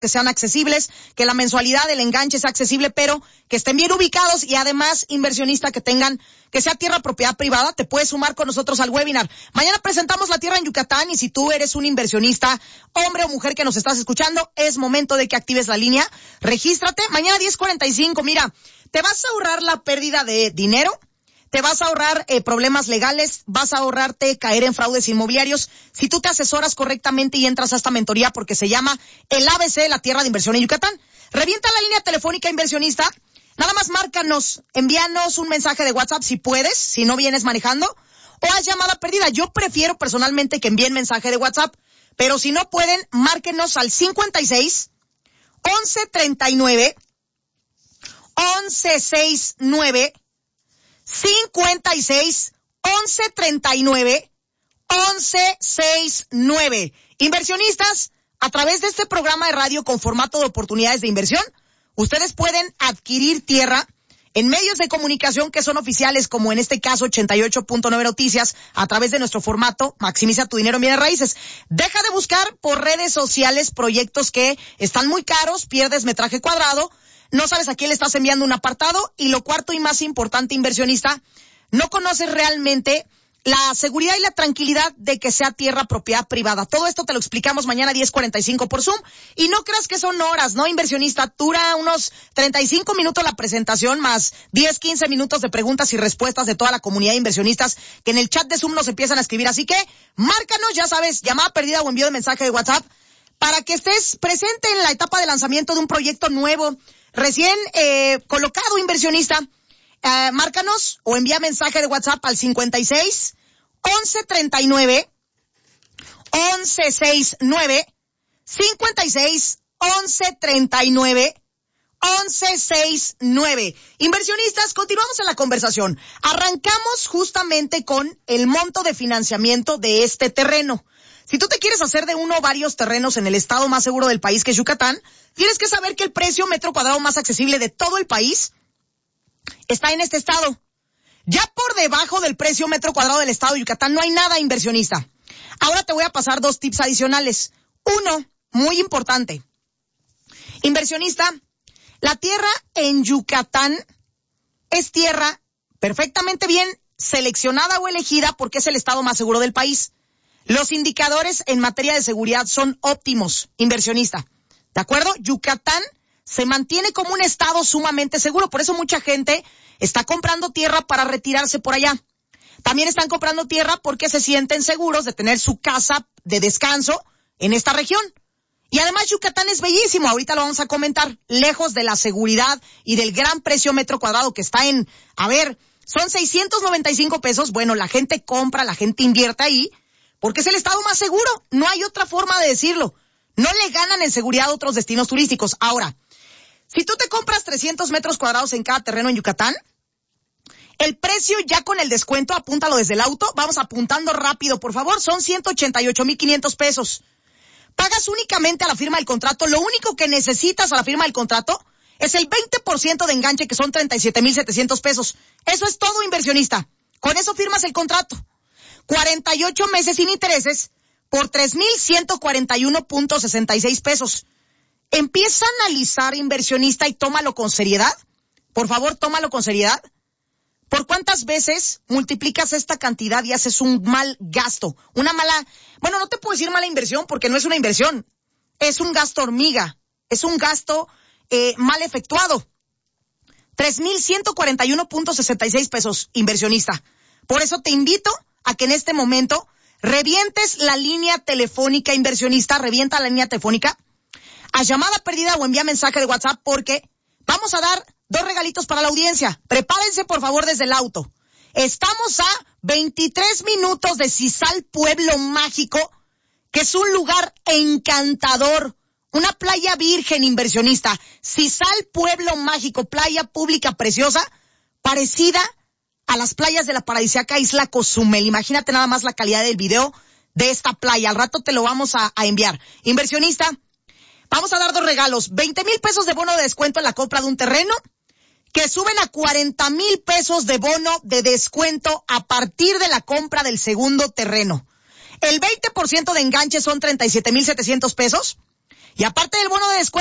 que sean accesibles, que la mensualidad del enganche sea accesible, pero que estén bien ubicados y además, inversionista, que sea tierra propiedad privada. Te puedes sumar con nosotros al webinar. Mañana presentamos la tierra en Yucatán y si tú eres un inversionista, hombre o mujer que nos estás escuchando, es momento de que actives la línea. Regístrate. Mañana 10:45. Mira, te vas a ahorrar la pérdida de dinero. Te vas a ahorrar problemas legales, vas a ahorrarte caer en fraudes inmobiliarios si tú te asesoras correctamente y entras a esta mentoría porque se llama el ABC de la tierra de inversión en Yucatán. Revienta la línea telefónica inversionista, nada más márcanos, envíanos un mensaje de WhatsApp si puedes, si no vienes manejando, o haz llamada perdida. Yo prefiero personalmente que envíen mensaje de WhatsApp, pero si no pueden, márquenos al 56 11 39 11 69 56 11 39 11 69. Inversionistas, a través de este programa de radio con formato de oportunidades de inversión, ustedes pueden adquirir tierra en medios de comunicación que son oficiales, como en este caso 88.9 Noticias, a través de nuestro formato Maximiza tu dinero en bienes raíces. Deja de buscar por redes sociales proyectos que están muy caros, pierdes metraje cuadrado, no sabes a quién le estás enviando un apartado y lo cuarto y más importante, inversionista, no conoces realmente la seguridad y la tranquilidad de que sea tierra propiedad privada. Todo esto te lo explicamos mañana 10:45 por Zoom y no creas que son horas, ¿no, inversionista? Dura unos 35 minutos la presentación más 10-15 minutos de preguntas y respuestas de toda la comunidad de inversionistas que en el chat de Zoom nos empiezan a escribir. Así que márcanos, ya sabes, llamada perdida o envío de mensaje de WhatsApp para que estés presente en la etapa de lanzamiento de un proyecto nuevo, recién colocado, inversionista. Márcanos o envía mensaje de WhatsApp al 56 11 39 11 69 56 11 39 11 69. Inversionistas, continuamos en la conversación. Arrancamos justamente con el monto de financiamiento de este terreno. Si tú te quieres hacer de uno o varios terrenos en el estado más seguro del país, que es Yucatán, tienes que saber que el precio metro cuadrado más accesible de todo el país está en este estado. Ya por debajo del precio metro cuadrado del estado de Yucatán no hay nada, inversionista. Ahora te voy a pasar 2 tips adicionales. Uno, muy importante. Inversionista, la tierra en Yucatán es tierra perfectamente bien seleccionada o elegida porque es el estado más seguro del país. Los indicadores en materia de seguridad son óptimos, inversionista. ¿De acuerdo? Yucatán se mantiene como un estado sumamente seguro. Por eso mucha gente está comprando tierra para retirarse por allá. También están comprando tierra porque se sienten seguros de tener su casa de descanso en esta región. Y además Yucatán es bellísimo. Ahorita lo vamos a comentar. Lejos de la seguridad y del gran precio metro cuadrado que está en, son 695 pesos. Bueno, la gente compra, la gente invierte ahí porque es el estado más seguro. No hay otra forma de decirlo. No le ganan en seguridad a otros destinos turísticos. Ahora, si tú te compras 300 metros cuadrados en cada terreno en Yucatán, el precio ya con el descuento, apúntalo desde el auto, vamos apuntando rápido, por favor, son 188,500 pesos. Pagas únicamente a la firma del contrato, lo único que necesitas a la firma del contrato es el 20% de enganche, que son 37,700 pesos. Eso es todo, inversionista. Con eso firmas el contrato. 48 meses sin intereses por 3,141.66 pesos. Empieza a analizar, inversionista, y tómalo con seriedad. Por favor, tómalo con seriedad. ¿Por cuántas veces multiplicas esta cantidad y haces un mal gasto? No te puedo decir mala inversión porque no es una inversión. Es un gasto hormiga. Es un gasto mal efectuado. 3,141.66 pesos, inversionista. Por eso te invito a que en este momento revientes la línea telefónica, inversionista, revienta la línea telefónica, a llamada perdida o envía mensaje de WhatsApp, porque vamos a dar 2 regalitos para la audiencia. Prepárense, por favor, desde el auto. Estamos a 23 minutos de Cisal, Pueblo Mágico, que es un lugar encantador, una playa virgen, inversionista. Cisal, Pueblo Mágico, playa pública preciosa, parecida a las playas de la paradisíaca isla Cozumel. Imagínate nada más la calidad del video de esta playa. Al rato te lo vamos a enviar. Inversionista, vamos a dar 2 regalos. 20,000 pesos de bono de descuento en la compra de un terreno, que suben a 40,000 pesos de bono de descuento a partir de la compra del segundo terreno. El 20% de enganche son 37,700 pesos. Y aparte del bono de descuento,